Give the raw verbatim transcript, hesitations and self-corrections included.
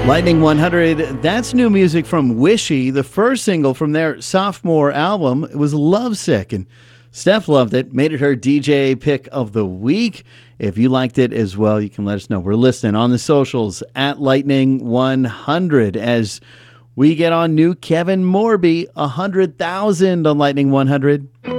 Lightning one hundred, that's new music from Wishy. The first single from their sophomore album was Lovesick, and Steph loved it, made it her D J pick of the week. If you liked it as well, you can let us know. We're listening on the socials at Lightning one hundred as we get on new Kevin Morby, one hundred thousand on Lightning one hundred.